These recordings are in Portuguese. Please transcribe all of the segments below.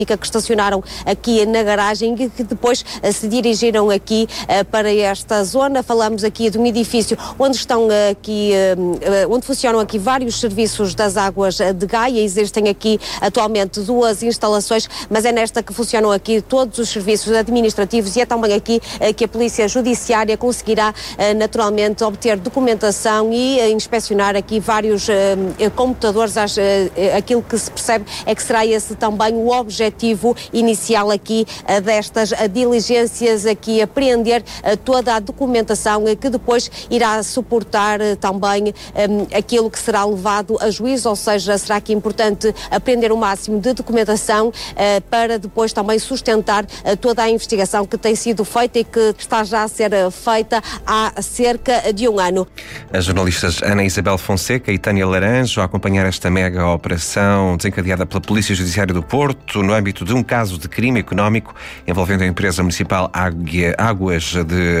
que estacionaram aqui na garagem e que depois se dirigiram aqui para esta zona. Falamos aqui de um edifício onde estão aqui, onde funcionam aqui vários serviços das águas de Gaia. Existem aqui atualmente duas instalações, mas é nesta que funcionam aqui todos os serviços administrativos e é também aqui que a Polícia Judiciária conseguirá naturalmente obter documentação e inspecionar aqui vários computadores. Aquilo que se percebe é que será esse também o objetivo inicial aqui destas diligências, aqui apreender toda a documentação que depois irá suportar também aquilo que será levado a juízo, ou seja, será aqui importante apreender o máximo de documentação para depois também sustentar toda a investigação que tem sido feita e que está já a ser feita há cerca de um ano. As jornalistas Ana Isabel Fonseca e Tânia Laranjo a acompanhar esta mega operação desencadeada pela Polícia Judiciária do Porto no âmbito de um caso de crime económico envolvendo a empresa municipal Águas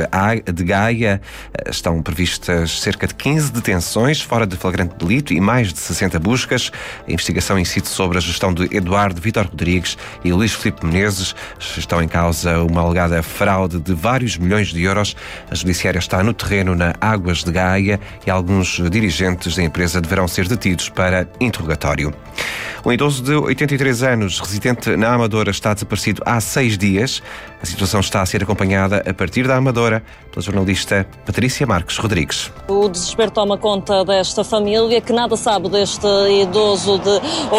de Gaia. Estão previstas cerca de 15 detenções fora de flagrante delito e mais de 60 buscas. A investigação incide sobre a gestão de Eduardo Vítor Rodrigues e Luís Filipe Menezes. Estão em causa uma alegada fraude de vários milhões de euros. A Judiciária está no terreno na Águas de Gaia e alguns dirigentes da empresa deverão ser detidos para interrogatório. Um idoso de 83 anos, residente na Amadora, está desaparecido há 6 dias. A situação está a ser acompanhada a partir da Amadora pela jornalista Patrícia Marques Rodrigues. O desespero toma conta desta família que nada sabe deste idoso de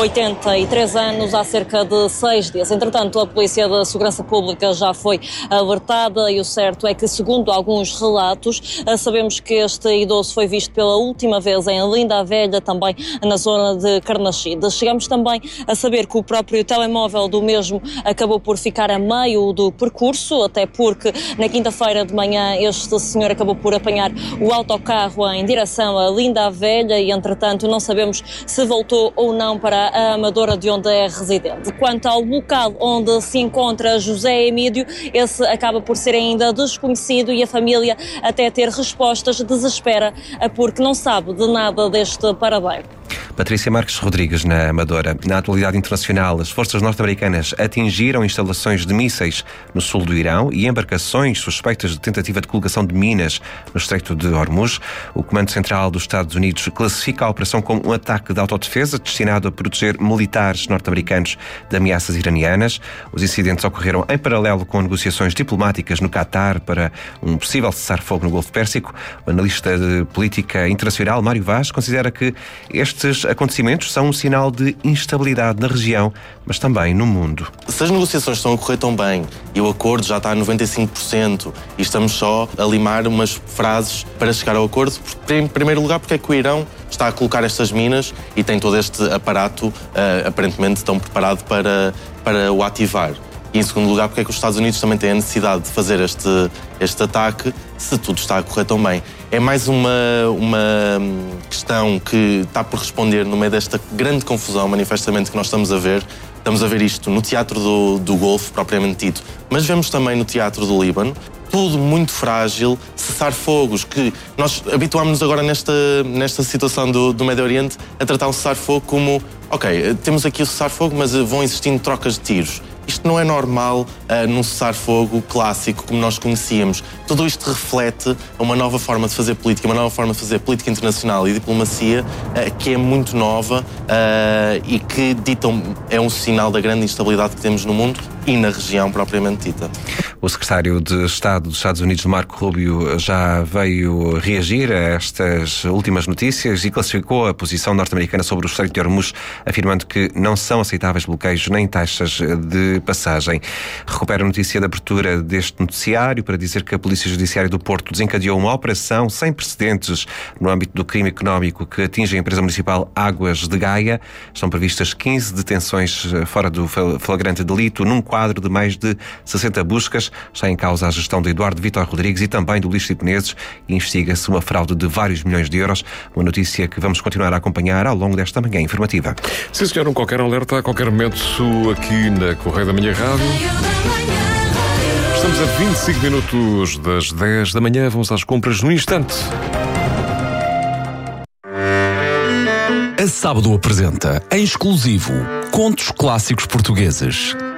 83 anos há cerca de 6 dias. Entretanto, a Polícia da Segurança Pública já foi alertada e o certo é que, segundo alguns relatos, sabemos que este idoso foi visto pela última vez em Linda a Velha, também na zona de Carnaxide. Chegamos também a saber que o próprio telemóvel do mesmo acabou por ficar a meio do percurso, até porque na quinta-feira de manhã este senhor acabou por apanhar o autocarro em direção a Linda a Velha e, entretanto, não sabemos se voltou ou não para a Amadora, de onde é residente. Quanto ao local onde se encontra José Emídio, esse acaba por ser ainda desconhecido e a família, até ter respostas, desespera porque não sabe de nada deste paradeiro. Patrícia Marques Rodrigues, na Amadora. Na atualidade internacional, as forças norte-americanas atingiram instalações de mísseis no sul do Irão e embarcações suspeitas de tentativa de colocação de minas no Estreito de Hormuz. O Comando Central dos Estados Unidos classifica a operação como um ataque de autodefesa destinado a proteger militares norte-americanos de ameaças iranianas. Os incidentes ocorreram em paralelo com negociações diplomáticas no Catar para um possível cessar-fogo no Golfo Pérsico. O analista de política internacional, Mário Vaz, considera que estes acontecimentos são um sinal de instabilidade na região, mas também no mundo. Se as negociações estão a correr tão bem e o acordo já está a 95% e estamos só a limar umas frases para chegar ao acordo, em primeiro lugar, porque é que o Irão está a colocar estas minas e tem todo este aparato, aparentemente tão preparado para o ativar. E, em segundo lugar, porque é que os Estados Unidos também têm a necessidade de fazer este ataque se tudo está a correr tão bem. É mais uma questão que está por responder no meio desta grande confusão, manifestamente, que nós estamos a ver. Estamos a ver isto no teatro do Golfo, propriamente dito, mas vemos também no teatro do Líbano. Tudo muito frágil, cessar-fogos, que nós habituámos-nos agora nesta situação do Médio Oriente a tratar o cessar-fogo como, ok, temos aqui o cessar-fogo, mas vão existindo trocas de tiros. Isto não é normal num cessar-fogo clássico como nós conhecíamos. Tudo isto reflete uma nova forma de fazer política, uma nova forma de fazer política internacional e diplomacia que é muito nova e que é um sinal da grande instabilidade que temos no mundo e na região propriamente dita. O secretário de Estado dos Estados Unidos, Marco Rubio, já veio reagir a estas últimas notícias e classificou a posição norte-americana sobre o Estreito de Hormuz, afirmando que não são aceitáveis bloqueios nem taxas de passagem. Recupera a notícia da abertura deste noticiário para dizer que a Polícia Judiciária do Porto desencadeou uma operação sem precedentes no âmbito do crime económico que atinge a empresa municipal Águas de Gaia. Estão previstas 15 detenções fora do flagrante delito, num quadro de mais de 60 buscas. Está em causa a gestão de Eduardo Vítor Rodrigues e também do Luís Filipe Menezes e investiga-se uma fraude de vários milhões de euros. Uma notícia que vamos continuar a acompanhar ao longo desta manhã informativa. Sim, senhor, qualquer alerta a qualquer momento aqui na Correio da Manhã Rádio. Estamos a 25 minutos das 10 da manhã. Vamos às compras no instante. A Sábado apresenta, em exclusivo, Contos Clássicos Portugueses.